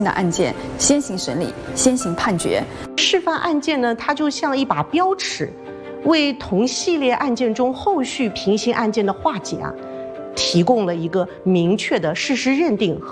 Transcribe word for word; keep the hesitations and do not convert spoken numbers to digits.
的案件先行审理、先行判决。 示范案件呢，它就像一把标尺，为同系列案件中后续平行案件的化解啊，提供了一个明确的事实认定。